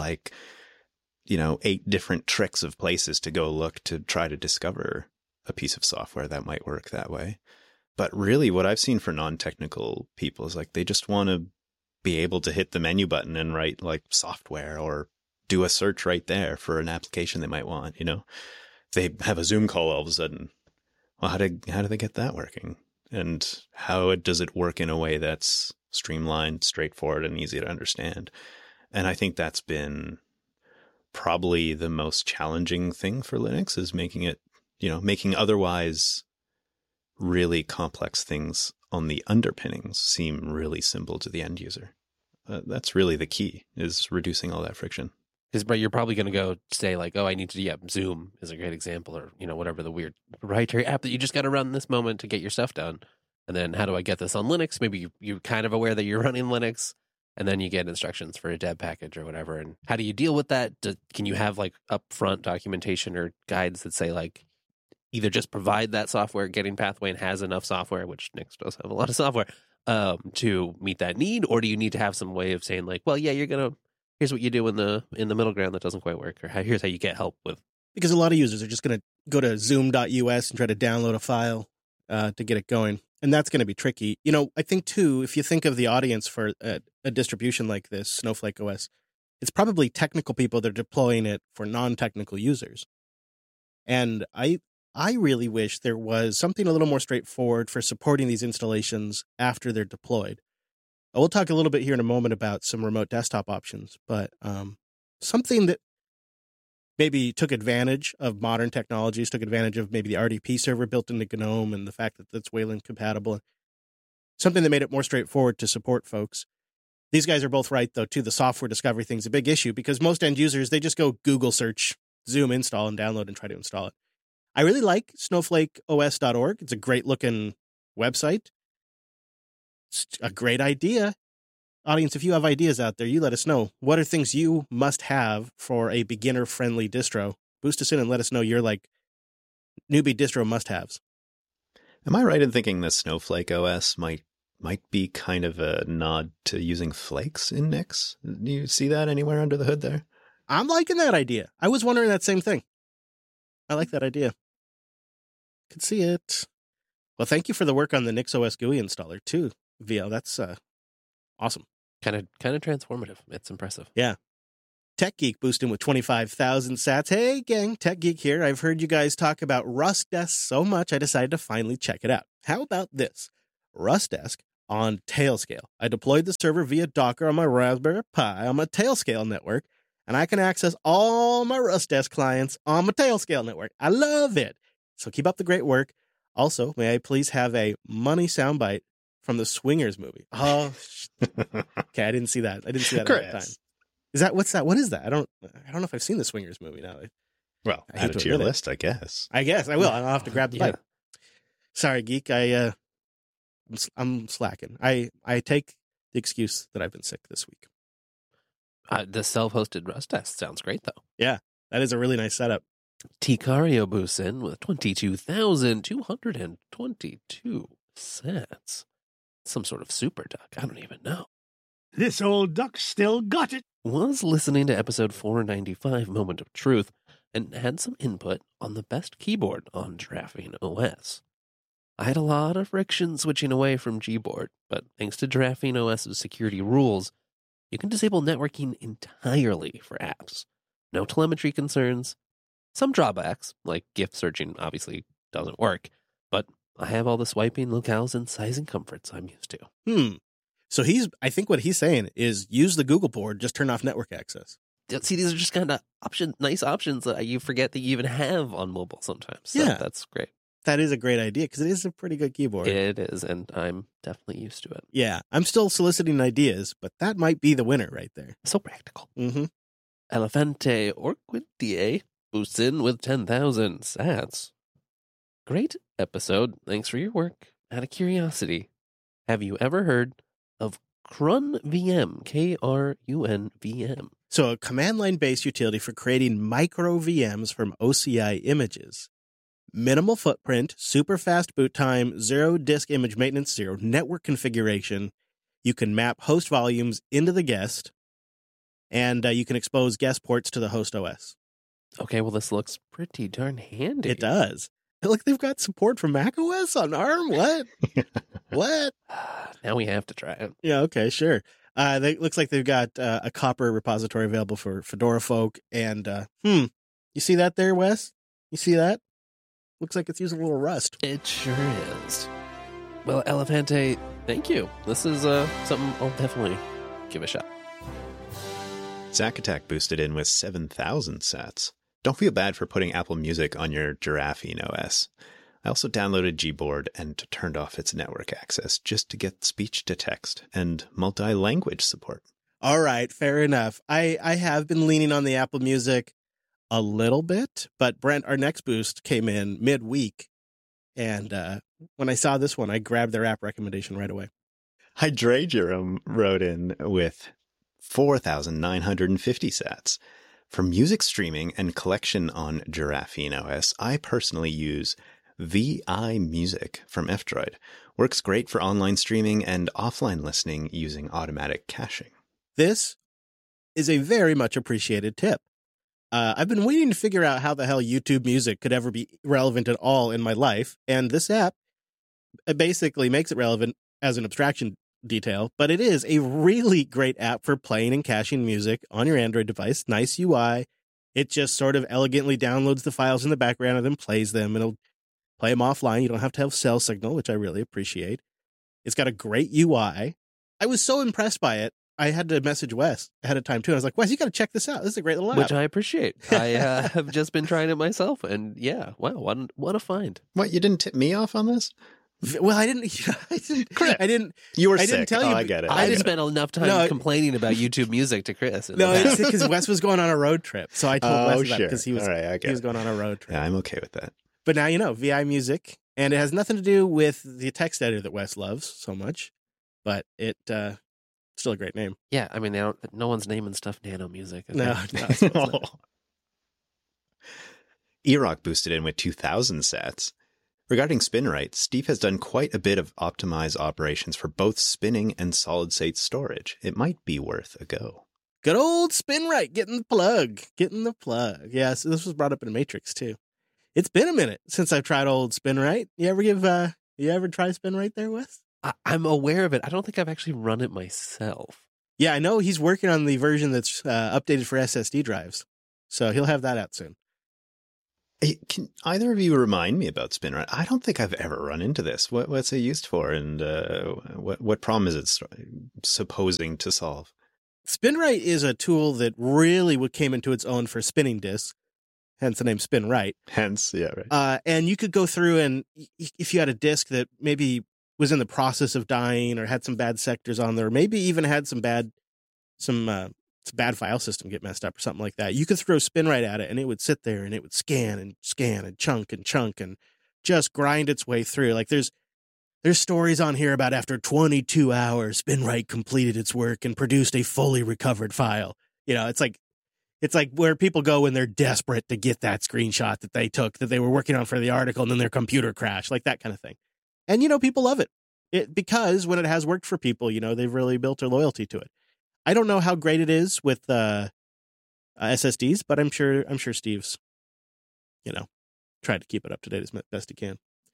8 different tricks of places to go look to try to discover a piece of software that might work that way. But really what I've seen for non-technical people is they just want to be able to hit the menu button and write software or do a search right there for an application they might want, They have a Zoom call all of a sudden. Well, how do they get that working? And how does it work in a way that's streamlined, straightforward, and easy to understand? And I think that's been probably the most challenging thing for Linux, is making otherwise really complex things on the underpinnings seem really simple to the end user. That's really the key, is reducing all that friction. Because you're probably going to go say I need to, Zoom is a great example, or, whatever the weird proprietary app that you just got to run this moment to get your stuff done. And then how do I get this on Linux? Maybe you're kind of aware that you're running Linux, and then you get instructions for a deb package or whatever. And how do you deal with that? Can you have upfront documentation or guides that say either just provide that software getting pathway and has enough software, which Nix does have a lot of software, to meet that need? Or do you need to have some way of saying here's what you do in the middle ground that doesn't quite work, or here's how you get help with? Because a lot of users are just going to go to zoom.us and try to download a file to get it going. And that's going to be tricky. I think, too, if you think of the audience for a distribution like this, Snowflake OS, it's probably technical people that are deploying it for non-technical users. And I really wish there was something a little more straightforward for supporting these installations after they're deployed. We'll talk a little bit here in a moment about some remote desktop options, but something that maybe took advantage of modern technologies, took advantage of maybe the RDP server built into GNOME and the fact that that's Wayland compatible, something that made it more straightforward to support folks. These guys are both right, though, too. The software discovery thing's a big issue because most end users, they just go Google search, Zoom install, and download and try to install it. I really like snowflakeos.org. It's a great-looking website. It's a great idea. Audience, if you have ideas out there, you let us know. What are things you must have for a beginner-friendly distro? Boost us in and let us know your newbie distro must-haves. Am I right in thinking the Snowflake OS might be kind of a nod to using flakes in Nix? Do you see that anywhere under the hood there? I'm liking that idea. I was wondering that same thing. I like that idea. Could see it. Well, thank you for the work on the NixOS GUI installer too, VL. That's awesome. Kind of transformative. It's impressive. Yeah. Tech Geek boosting with 25,000 sats. Hey, gang, Tech Geek here. I've heard you guys talk about Rustdesk so much, I decided to finally check it out. How about this? Rustdesk on Tailscale. I deployed the server via Docker on my Raspberry Pi on my Tailscale network, and I can access all my Rustdesk clients on my Tailscale network. I love it. So keep up the great work. Also, may I please have a money soundbite from the Swingers movie? Oh, okay, I didn't see that. I didn't see that at the time. Is that what's that? What is that? I don't know if I've seen the Swingers movie now. Well, add it to your list, I guess. I guess I will. I'll have to grab the bite. Sorry, geek. I'm slacking. I take the excuse that I've been sick this week. The self-hosted Rustdesk sounds great, though. Yeah, that is a really nice setup. Ticario boosts in with 22,222 sats. Some sort of super duck. I don't even know. This old duck still got it. Was listening to episode 495, Moment of Truth, and had some input on the best keyboard on Giraffing OS. I had a lot of friction switching away from Gboard, but thanks to Giraffing OS's security rules, you can disable networking entirely for apps. No telemetry concerns. Some drawbacks, like GIF searching obviously doesn't work, but I have all the swiping, locales, and sizing comforts I'm used to. So I think what he's saying is use the Google board, just turn off network access. See, these are just kind of nice options that you forget that you even have on mobile sometimes. So yeah. That's great. That is a great idea because it is a pretty good keyboard. It is, and I'm definitely used to it. Yeah, I'm still soliciting ideas, but that might be the winner right there. So practical. Mm-hmm. Elefante Orquidie boosts in with 10,000 sats. Great episode. Thanks for your work. Out of curiosity, have you ever heard of CrunVM? KRUNVM. So a command line based utility for creating micro VMs from OCI images. Minimal footprint, super fast boot time, 0 disk image maintenance, 0 network configuration. You can map host volumes into the guest, and you can expose guest ports to the host OS. Okay, well, this looks pretty darn handy. It does. Look, they've got support for Mac OS on ARM. What? What? Now we have to try it. Yeah, okay, sure. It looks like they've got a Copper repository available for Fedora folk. And, you see that there, Wes? You see that? Looks like it's using a little Rust. It sure is. Well, Elefante, thank you. This is something I'll definitely give a shot. Zack Attack boosted in with 7,000 sats. Don't feel bad for putting Apple Music on your Giraffing OS. I also downloaded Gboard and turned off its network access just to get speech to text and multi-language support. All right, fair enough. I have been leaning on the Apple Music a little bit, but Brent, our next boost came in midweek, and when I saw this one, I grabbed their app recommendation right away. Hydragerum wrote in with 4,950 sats. For music streaming and collection on Giraffing OS, I personally use VI Music from F-Droid. Works great for online streaming and offline listening using automatic caching. This is a very much appreciated tip. I've been waiting to figure out how the hell YouTube Music could ever be relevant at all in my life, and this app basically makes it relevant as an abstraction detail, but it is a really great app for playing and caching music on your Android device. Nice UI. It just sort of elegantly downloads the files in the background and then plays them, and it'll play them offline. You don't have to have cell signal, which I really appreciate. It's got a great UI. I was so impressed by it, I had to message Wes ahead of time, too. I was like, Wes, you got to check this out. This is a great little app. Which I appreciate. I have just been trying it myself, and yeah, wow, what a find. What, you didn't tip me off on this? Well, I didn't. Chris, I didn't. You were I sick. didn't tell you. I get it. I didn't spend enough time complaining about YouTube Music to Chris. No, it's because Wes was going on a road trip, so I told Wes about it because he was going on a road trip. Yeah, I'm okay with that. But now you know VI Music, and it has nothing to do with the text editor that Wes loves so much, but it still a great name. Yeah, I mean, no one's naming stuff Nano Music. Okay? No. Erock boosted in with 2,000 sats. Regarding SpinRite, Steve has done quite a bit of optimized operations for both spinning and solid-state storage. It might be worth a go. Good old Spinrite getting the plug. Yeah, so this was brought up in Matrix too. It's been a minute since I've tried old Spinrite. You ever try Spinrite there, Wes? I'm aware of it. I don't think I've actually run it myself. Yeah, I know he's working on the version that's updated for SSD drives. So he'll have that out soon. Hey, can either of you remind me about Spinrite? I don't think I've ever run into this. What's it used for, and what problem is it supposing to solve? Spinrite is a tool that really came into its own for spinning disks, hence the name Spinrite. Hence, yeah, right. And you could go through and if you had a disk that maybe was in the process of dying or had some bad sectors on there, or maybe even had some bad file system get messed up or something like that, you could throw Spinrite at it and it would sit there and it would scan and chunk and just grind its way through. Like there's stories on here about after 22 hours, Spinrite completed its work and produced a fully recovered file. You know, it's like where people go when they're desperate to get that screenshot that they took that they were working on for the article and then their computer crashed, like that kind of thing. And, you know, people love it because when it has worked for people, you know, they've really built their loyalty to it. I don't know how great it is with SSDs, but I'm sure Steve's, you know, tried to keep it up to date as best he can.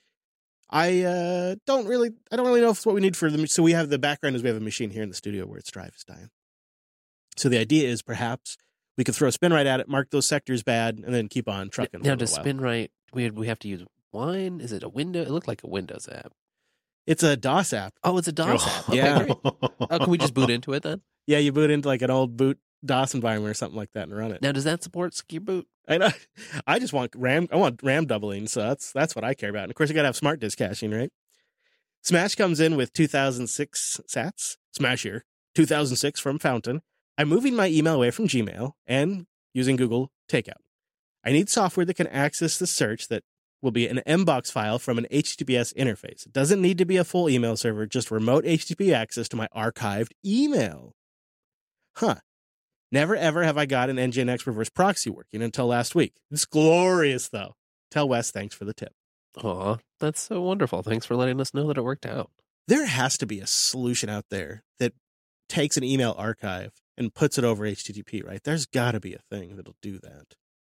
I don't really know if it's what we need for them. So we have the background is we have a machine here in the studio where its drive is dying. So the idea is perhaps we could throw Spinrite at it, mark those sectors bad, and then keep on trucking. Now, does Spinrite, we have to use Wine? Is it a window? It looked like a Windows app. It's a DOS app. Oh, it's a DOS app. Okay, yeah. Great. Oh, can we just boot into it then? Yeah, you boot into like an old boot DOS environment or something like that and run it. Now, does that support Secure Boot? I know. I just want RAM. I want RAM doubling, so that's what I care about. And of course, you got to have smart disk caching, right? Smash comes in with 2006 sats. Smash here, 2006 from Fountain. I'm moving my email away from Gmail and using Google Takeout. I need software that can access the search that will be an Mbox file from an HTTPS interface. It doesn't need to be a full email server, just remote HTTP access to my archived email. Huh. Never ever have I got an NGINX reverse proxy working until last week. It's glorious, though. Tell Wes thanks for the tip. Aw, that's so wonderful. Thanks for letting us know that it worked out. There has to be a solution out there that takes an email archive and puts it over HTTP, right? There's got to be a thing that'll do that.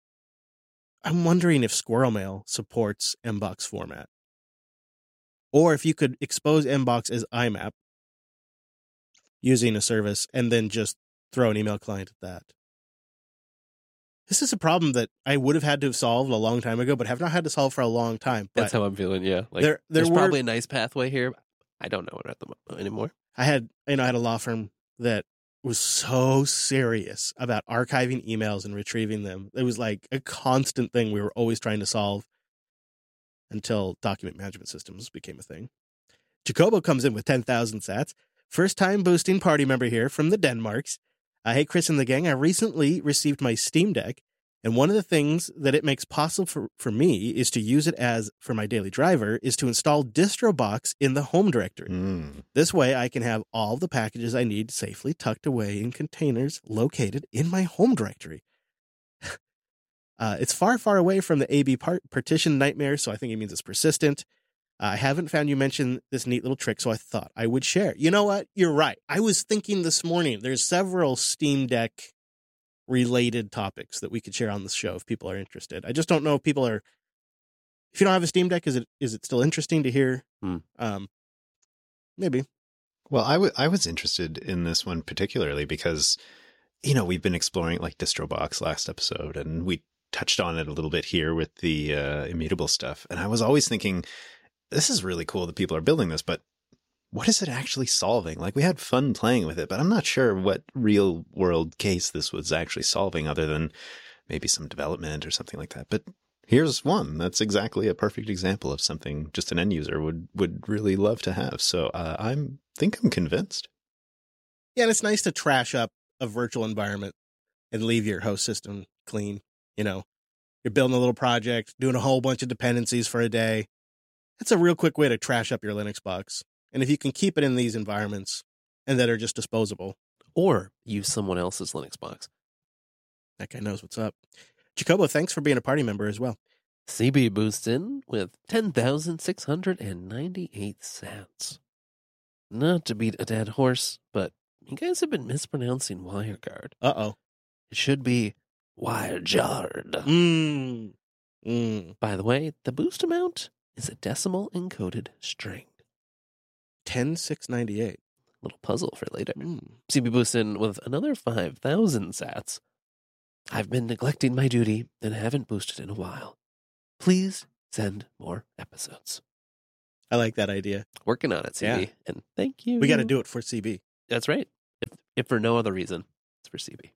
I'm wondering if Squirrel Mail supports Mbox format. Or if you could expose Mbox as IMAP using a service and then just throw an email client at that. This is a problem that I would have had to have solved a long time ago, but have not had to solve for a long time. But that's how I'm feeling, yeah. Like, there's probably a nice pathway here. I don't know it at the moment anymore. I had a law firm that was so serious about archiving emails and retrieving them. It was like a constant thing we were always trying to solve until document management systems became a thing. Jacobo comes in with 10,000 sats. First time boosting party member here from the Denmarks. Hey, Chris and the gang, I recently received my Steam Deck, and one of the things that it makes possible for me is to use it as, for my daily driver, is to install DistroBox in the home directory. This way I can have all the packages I need safely tucked away in containers located in my home directory. It's far, far away from the AB partition nightmare, so I think it means it's persistent. I haven't found you mention this neat little trick, so I thought I would share. You know what? You're right. I was thinking this morning, there's several Steam Deck related topics that we could share on this show if people are interested. I just don't know if people are, if you don't have a Steam Deck, is it still interesting to hear? Maybe. Well, I was interested in this one particularly because, you know, we've been exploring like DistroBox last episode and we touched on it a little bit here with the immutable stuff. And I was always thinking, this is really cool that people are building this, but what is it actually solving? Like, we had fun playing with it, but I'm not sure what real world case this was actually solving other than maybe some development or something like that. But here's one that's exactly a perfect example of something just an end user would really love to have. So I think I'm convinced. Yeah, and it's nice to trash up a virtual environment and leave your host system clean. You know, you're building a little project, doing a whole bunch of dependencies for a day. That's a real quick way to trash up your Linux box. And if you can keep it in these environments and that are just disposable. Or use someone else's Linux box. That guy knows what's up. Jacobo, thanks for being a party member as well. CB boosts in with 10,698 sats. Not to beat a dead horse, but You guys have been mispronouncing WireGuard. Uh-oh. It should be WireGuard. By the way, the boost amount is a decimal encoded string. 10698. Little puzzle for later. CB Boostin with another 5,000 sats. I've been neglecting my duty and haven't boosted in a while. Please send more episodes. I like that idea. Working on it, CB. Yeah. And thank you. We got to do it for CB. That's right. If for no other reason, it's for CB.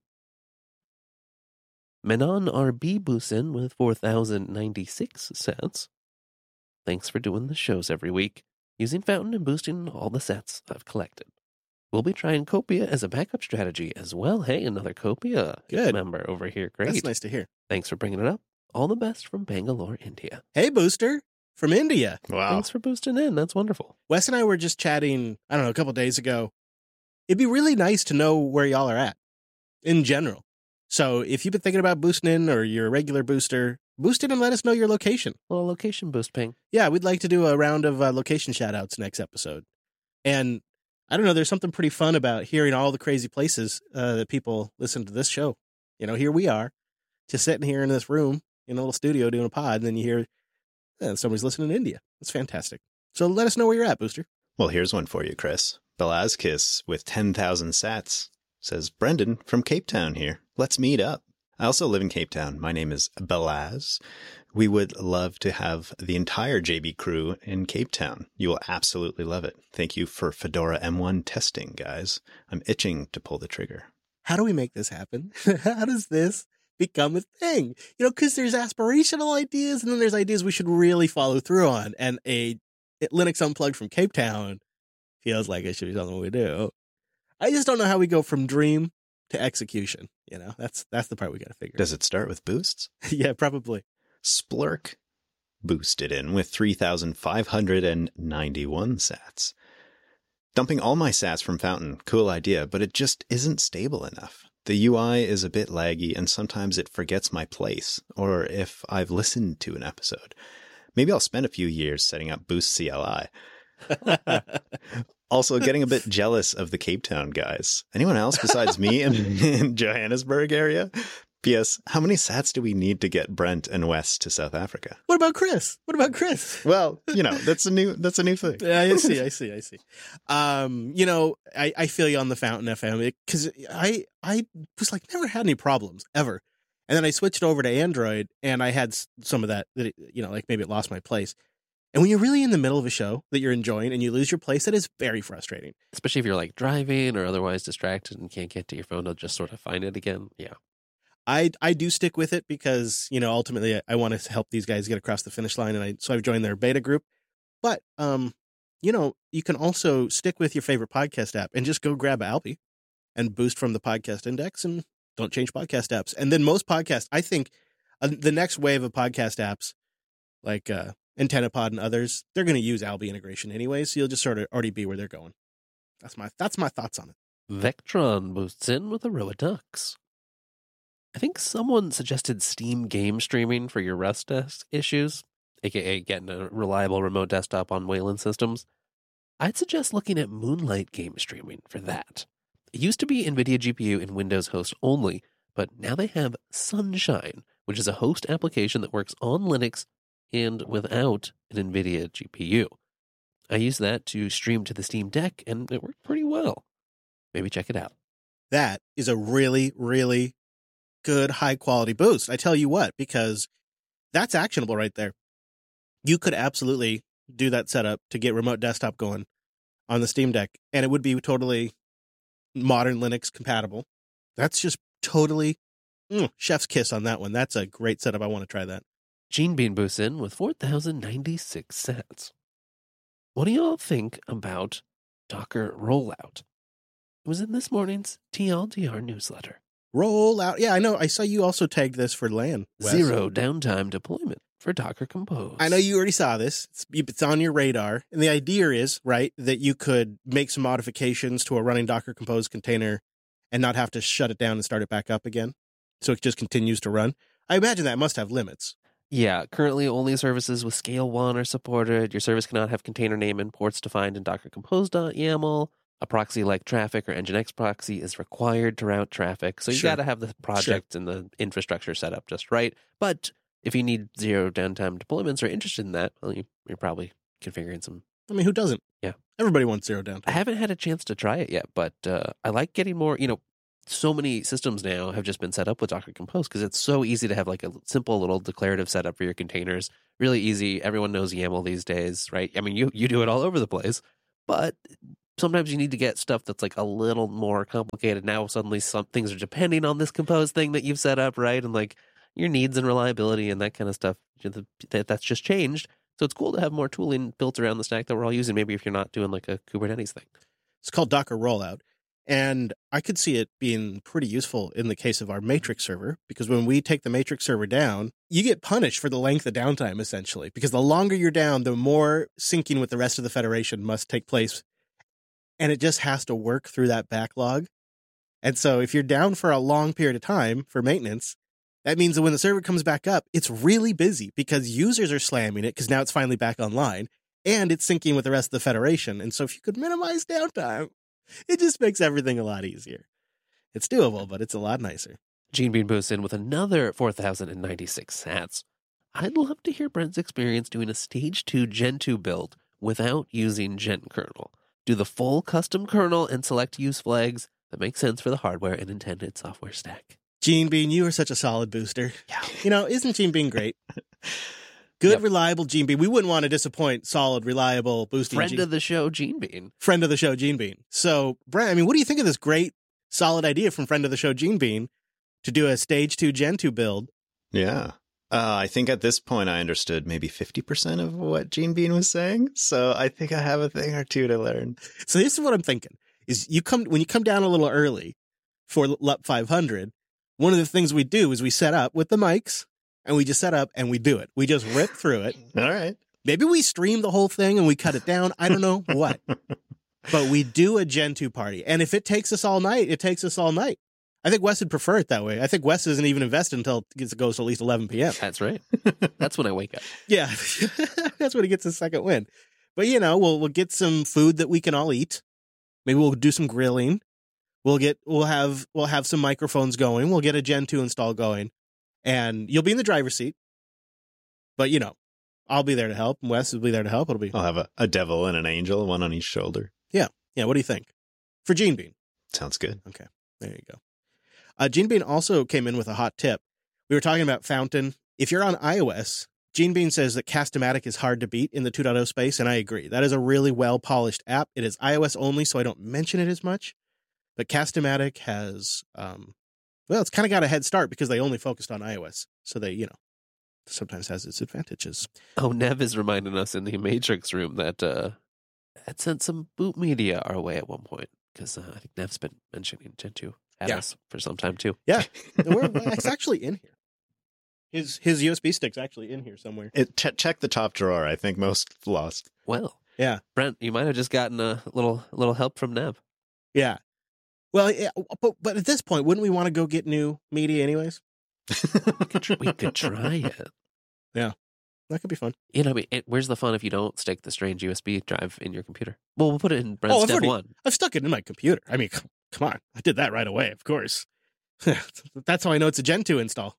Menon RB Boostin with 4,096 sats. Thanks for doing the shows every week, using Fountain and boosting all the sets I've collected. We'll be trying Copia as a backup strategy as well. Hey, another Copia Good. member over here. Great. That's nice to hear. Thanks for bringing it up. All the best from Bangalore, India. Hey, Booster from India. Wow. Thanks for boosting in. That's wonderful. Wes and I were just chatting, I don't know, a couple days ago. It'd be really nice to know where y'all are at in general. So if you've been thinking about boosting in or you're a regular booster, boost in and let us know your location. A little location boost ping. Yeah, we'd like to do a round of location shout outs next episode. And I don't know, there's something pretty fun about hearing all the crazy places that people listen to this show. You know, here we are, just sitting here in this room in a little studio doing a pod, and then you hear somebody's listening in India. It's fantastic. So let us know where you're at, Booster. Well, here's one for you, Chris. Belazkiss with 10,000 sats says, Brendan from Cape Town here. Let's meet up. I also live in Cape Town. My name is Belaz. We would love to have the entire JB crew in Cape Town. You will absolutely love it. Thank you for Fedora M1 testing, guys. I'm itching to pull the trigger. How do we make this happen? How does this become a thing? You know, because there's aspirational ideas and then there's ideas we should really follow through on. And a Linux Unplugged from Cape Town feels like it should be something we do. I just don't know how we go from dream to execution. You know, that's the part we got to figure out. Does it start with boosts? Yeah, probably. Splurk boosted in with 3,591 sats. Dumping all my sats from Fountain, cool idea, but it just isn't stable enough. The UI is a bit laggy and sometimes it forgets my place, or if I've listened to an episode. Maybe I'll spend a few years setting up Boost CLI. Also, getting a bit jealous of the Cape Town guys. Anyone else besides me in Johannesburg area? P.S. How many sats do we need to get Brent and Wes to South Africa? What about Chris? Well, you know, that's a new thing. Yeah, I see. You know, I feel you on the Fountain FM because I was like never had any problems ever, and then I switched over to Android and I had some of that it, you know, like maybe it lost my place. And when you're really in the middle of a show that you're enjoying and you lose your place, that is very frustrating. Especially if you're like driving or otherwise distracted and can't get to your phone to just sort of find it again. Yeah. I do stick with it because, you know, ultimately I want to help these guys get across the finish line. And so I've joined their beta group. But, you know, you can also stick with your favorite podcast app and just go grab Alby and boost from the podcast index and don't change podcast apps. And then most podcasts, I think the next wave of podcast apps like AntennaPod and others, they're going to use Alby integration anyway. So you'll just sort of already be where they're going. That's my thoughts on it. Vectron boosts in with Aroa Ducks. I think someone suggested Steam game streaming for your Rust issues, aka getting a reliable remote desktop on Wayland systems. I'd suggest looking at Moonlight game streaming for that. It used to be NVIDIA GPU and Windows host only, but now they have Sunshine, which is a host application that works on Linux and without an NVIDIA GPU. I used that to stream to the Steam Deck, and it worked pretty well. Maybe check it out. That is a really, really good, high-quality boost. I tell you what, because that's actionable right there. You could absolutely do that setup to get remote desktop going on the Steam Deck, and it would be totally modern Linux compatible. That's just totally chef's kiss on that one. That's a great setup. I want to try that. Gene Bean boosts in with 4,096 sats. What do y'all think about Docker rollout? It was in this morning's TLDR newsletter. Roll out. Yeah, I know. I saw you also tagged this for LAN. Wes. Zero downtime deployment for Docker Compose. I know you already saw this. It's on your radar. And the idea is, right, that you could make some modifications to a running Docker Compose container and not have to shut it down and start it back up again. So it just continues to run. I imagine that must have limits. Yeah, currently only services with Scale 1 are supported. Your service cannot have container name and ports defined in Docker Compose.yaml. a proxy like Traffic or Nginx proxy is required to route traffic. So you Sure. got to have the project and the infrastructure set up just right. But if you need zero downtime deployments or interested in that, well, you're probably configuring some. I mean, who doesn't? Yeah. Everybody wants zero I downtime. haven't had a chance to try it yet, but I like getting more, so many systems now have just been set up with Docker Compose because it's so easy to have like a simple little declarative setup for your containers. Really easy. Everyone knows YAML these days, right? I mean, you do it all over the place, but sometimes you need to get stuff that's like a little more complicated. Now suddenly some things are depending on this Compose thing that you've set up, right? And like your needs and reliability and that kind of stuff, that's just changed. So it's cool to have more tooling built around the stack that we're all using, maybe if you're not doing like a Kubernetes thing. It's called Docker Rollout. And I could see it being pretty useful in the case of our Matrix server, because when we take the Matrix server down, you get punished for the length of downtime, essentially, because the longer you're down, the more syncing with the rest of the Federation must take place. And it just has to work through that backlog. And so if you're down for a long period of time for maintenance, that means that when the server comes back up, it's really busy because users are slamming it because now it's finally back online and it's syncing with the rest of the Federation. And so if you could minimize downtime, it just makes everything a lot easier. It's doable, but it's a lot nicer. Gene Bean boosts in with another 4,096 sats. I'd love to hear Brent's experience doing a stage 2 Gen 2 build without using Gen kernel. Do the full custom kernel and select use flags that make sense for the hardware and intended software stack. Gene Bean, you are such a solid booster. Yeah. Isn't Gene Bean great? Good, reliable Gene Bean. We wouldn't want to disappoint solid, reliable, boosting Friend of the show, Gene Bean. Friend of the show, Gene Bean. So, Brent, I mean, what do you think of this great, solid idea from friend of the show, Gene Bean, to do a stage 2 Gen 2 build? Yeah. I think at this point I understood maybe 50% of what Gene Bean was saying. So I think I have a thing or two to learn. So this is what I'm thinking, is when you come down a little early for LUP 500, one of the things we do is we set up with the mics, and we just set up and we do it. We just rip through it. All right. Maybe we stream the whole thing and we cut it down. I don't know what. But we do a Gen 2 party. And if it takes us all night, it takes us all night. I think Wes would prefer it that way. I think Wes isn't even invested until it goes to at least 11 p.m. That's right. That's when I wake up. Yeah. That's when he gets his second win. But, we'll get some food that we can all eat. Maybe we'll do some grilling. We'll have some microphones going. We'll get a Gen 2 install going. And you'll be in the driver's seat. But, I'll be there to help. Wes will be there to help. I'll have a devil and an angel, one on each shoulder. Yeah. What do you think? For Gene Bean. Sounds good. Okay. There you go. Gene Bean also came in with a hot tip. We were talking about Fountain. If you're on iOS, Gene Bean says that Cast-O-Matic is hard to beat in the 2.0 space, and I agree. That is a really well-polished app. It is iOS only, so I don't mention it as much. But Cast-O-Matic has, it's kind of got a head start because they only focused on iOS. So they, sometimes has its advantages. Oh, Nev is reminding us in the Matrix room that had sent some boot media our way at one point. Because I think Nev's been mentioning Gen 2 at us for some time too. Yeah. It's actually in here. His USB stick's actually in here somewhere. Check the top drawer. I think most lost. Well, yeah. Brent, you might have just gotten a little help from Nev. Yeah. Well, yeah, but at this point, wouldn't we want to go get new media anyways? We could try it. Yeah. That could be fun. Where's the fun if you don't stick the strange USB drive in your computer? Well, we'll put it in Brent's step 1. I've stuck it in my computer. I mean, come on. I did that right away, of course. That's how I know it's a Gen 2 install.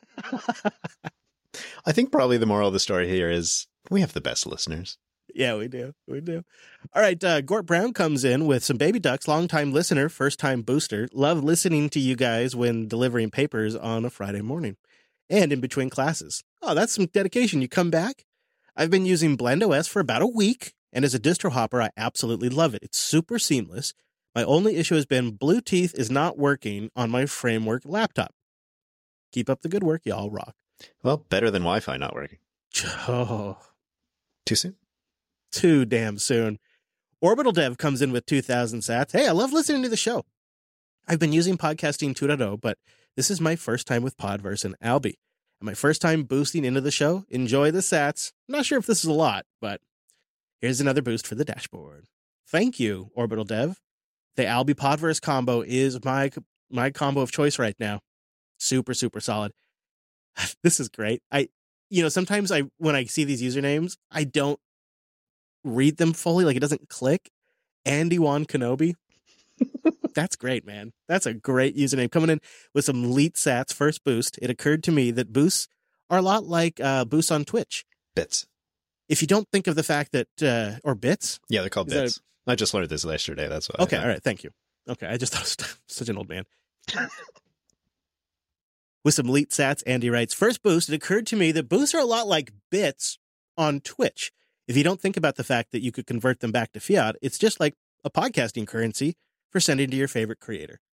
I think probably the moral of the story here is we have the best listeners. Yeah, we do. All right, Gort Brown comes in with some baby ducks, longtime listener, first-time booster. Love listening to you guys when delivering papers on a Friday morning and in between classes. Oh, that's some dedication. You come back. I've been using BlendOS for about a week, and as a distro hopper, I absolutely love it. It's super seamless. My only issue has been Bluetooth is not working on my Framework laptop. Keep up the good work. Y'all rock. Well, better than Wi-Fi not working. Oh. Too soon? Too damn soon. Orbital Dev comes in with 2,000 sats. Hey, I love listening to the show. I've been using Podcasting 2.0, but this is my first time with Podverse and Alby. And my first time boosting into the show. Enjoy the sats. I'm not sure if this is a lot, but here's another boost for the dashboard. Thank you, Orbital Dev. The Alby Podverse combo is my combo of choice right now. Super, super solid. This is great. Sometimes when I see these usernames, I don't read them fully. Like, it doesn't click. Andy Wan Kenobi. That's great, man. That's a great username. Coming in with some Leet Sats first boost. It occurred to me that boosts are a lot like boosts on Twitch. Bits. If you don't think of the fact that, or bits? Yeah, they're called Is that bits. I just learned this yesterday. That's why. Okay, all right. Thank you. Okay, I just thought I was such an old man. With some Leet Sats, Andy writes, first boost, it occurred to me that boosts are a lot like bits on Twitch. If you don't think about the fact that you could convert them back to fiat, it's just like a podcasting currency for sending to your favorite creator.